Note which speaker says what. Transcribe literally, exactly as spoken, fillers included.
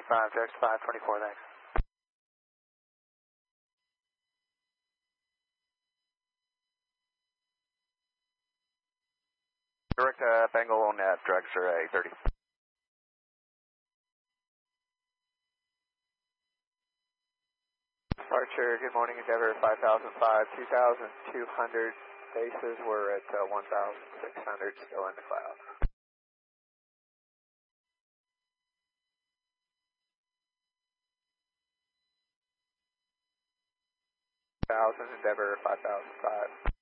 Speaker 1: five, direct five twenty-four, thanks.
Speaker 2: Direct uh, Bengal on net, Dragster eight thirty.
Speaker 1: Departure, good morning, Endeavour five thousand five, two thousand two hundred bases, we're at uh, one thousand six hundred, still in the cloud. one thousand, Endeavour five thousand five.